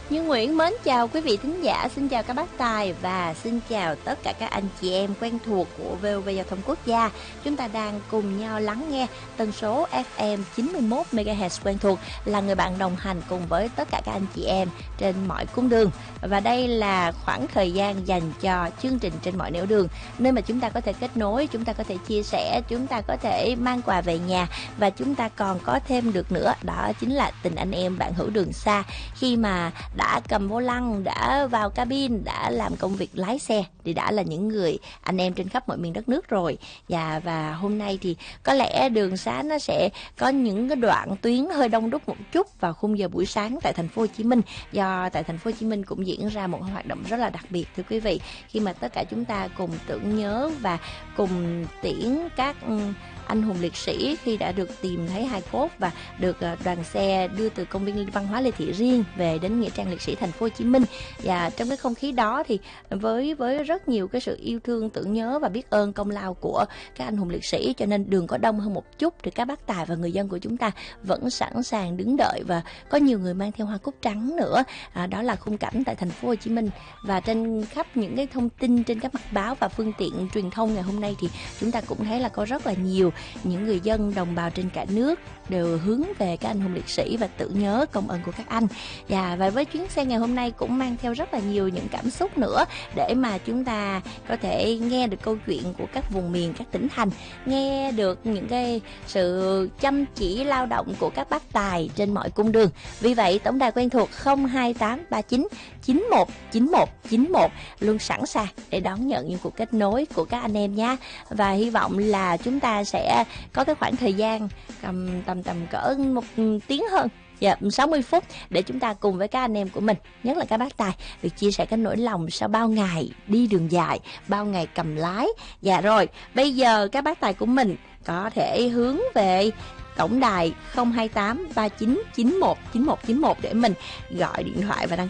Như Nguyễn mến chào quý vị thính giả, xin chào các bác tài và xin chào tất cả các anh chị em quen thuộc của VOV Giao thông Quốc gia. Chúng ta đang cùng nhau lắng nghe tần số FM 91 MHz quen thuộc, là người bạn đồng hành cùng với tất cả các anh chị em trên mọi cung đường. Và đây là khoảng thời gian dành cho chương trình Trên Mọi Nẻo Đường, nơi mà chúng ta có thể kết nối, chúng ta có thể chia sẻ, chúng ta có thể mang quà về nhà, và chúng ta còn có thêm được nữa, đó chính là tình anh em bạn hữu đường xa. Khi mà đã cầm vô lăng, đã vào cabin, đã làm công việc lái xe thì đã là những người anh em trên khắp mọi miền đất nước rồi. Và hôm nay thì có lẽ đường xá nó sẽ có những cái đoạn tuyến hơi đông đúc một chút vào khung giờ buổi sáng tại thành phố Hồ Chí Minh, do tại thành phố Hồ Chí Minh cũng diễn ra một hoạt động rất là đặc biệt thưa quý vị, khi mà tất cả chúng ta cùng tưởng nhớ và cùng tiễn các anh hùng liệt sĩ khi đã được tìm thấy hài cốt và được đoàn xe đưa từ công viên văn hóa Lê Thị Riêng về đến nghĩa trang liệt sĩ thành phố Hồ Chí Minh. Và trong cái không khí đó thì với rất nhiều cái sự yêu thương, tưởng nhớ và biết ơn công lao của các anh hùng liệt sĩ, cho nên đường có đông hơn một chút thì các bác tài và người dân của chúng ta vẫn sẵn sàng đứng đợi, và có nhiều người mang theo hoa cúc trắng nữa. Đó là khung cảnh tại thành phố Hồ Chí Minh. Và trên khắp những cái thông tin trên các mặt báo và phương tiện truyền thông ngày hôm nay thì chúng ta cũng thấy là có rất là nhiều những người dân đồng bào trên cả nước đều hướng về các anh hùng liệt sĩ và tưởng nhớ công ơn của các anh. Và với chuyến xe ngày hôm nay cũng mang theo rất là nhiều những cảm xúc nữa, để mà chúng ta có thể nghe được câu chuyện của các vùng miền, các tỉnh thành, nghe được những cái sự chăm chỉ lao động của các bác tài trên mọi cung đường. Vì vậy tổng đài quen thuộc 02839 919191 luôn sẵn sàng để đón nhận những cuộc kết nối của các anh em nha. Và hy vọng là chúng ta sẽ có cái khoảng thời gian tầm cỡ 1 tiếng hơn, 60 phút để chúng ta cùng với các anh em của mình, nhất là các bác tài, được chia sẻ cái nỗi lòng sau bao ngày đi đường dài, bao ngày cầm lái. Dạ rồi, bây giờ các bác tài của mình có thể hướng về tổng đài 028 39 91 9191 để mình gọi điện thoại và đăng